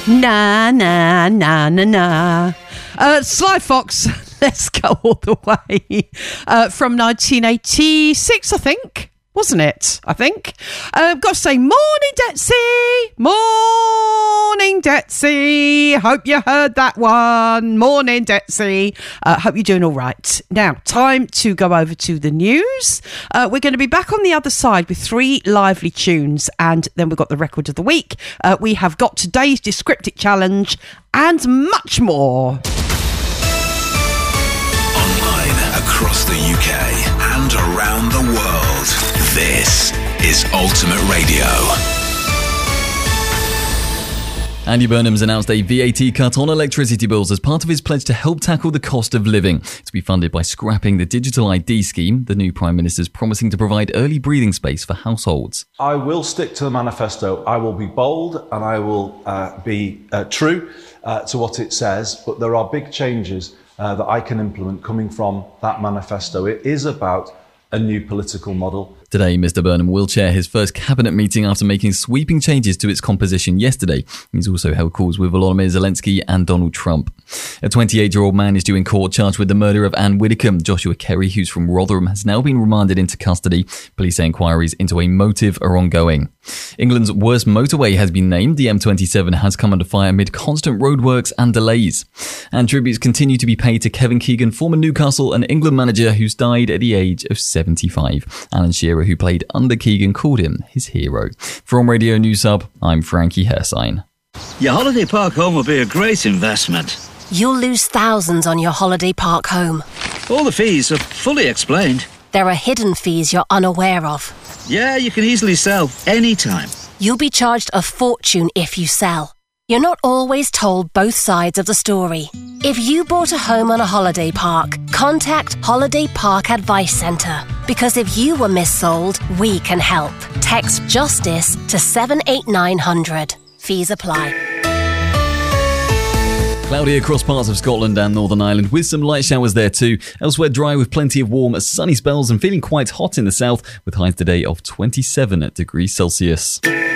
Na, na, na, na, na. Sly Fox, let's go all the way. From 1986, I think. Wasn't it? I think. Got to say, morning, Detsy. Morning, Detsy. Hope you heard that one. Morning, Detsy. Hope you're doing all right. Now, time to go over to the news. We're going to be back on the other side with 3 lively tunes, and then we've got the record of the week. We have got today's Descriptic Challenge and much more. Across the UK and around the world, this is Ultimate Radio. Andy Burnham's announced a VAT cut on electricity bills as part of his pledge to help tackle the cost of living. To be funded by scrapping the digital ID scheme, the new Prime Minister's promising to provide early breathing space for households. I will stick to the manifesto. I will be bold and I will be true to what it says, but there are big changes that I can implement coming from that manifesto. It is about a new political model. Today, Mr Burnham will chair his first cabinet meeting after making sweeping changes to its composition yesterday. He's also held calls with Volodymyr Zelensky and Donald Trump. A 28-year-old man is due in court charged with the murder of Anne Widdecombe. Joshua Kerry, who's from Rotherham, has now been remanded into custody. Police say inquiries into a motive are ongoing. England's worst motorway has been named. The M27 has come under fire amid constant roadworks and delays. And tributes continue to be paid to Kevin Keegan, former Newcastle and England manager who's died at the age of 75. Alan Shearer, who played under Keegan, called him his hero. From Radio News Hub, I'm Frankie Hersign. Your holiday park home will be a great investment. You'll lose thousands on your holiday park home. All the fees are fully explained. There are hidden fees you're unaware of. Yeah, you can easily sell anytime. You'll be charged a fortune if you sell. You're not always told both sides of the story. If you bought a home on a holiday park, contact Holiday Park Advice Centre. Because if you were missold, we can help. Text JUSTICE to 78900. Fees apply. Cloudy across parts of Scotland and Northern Ireland with some light showers there too. Elsewhere dry with plenty of warm, sunny spells and feeling quite hot in the south with highs today of 27 degrees Celsius.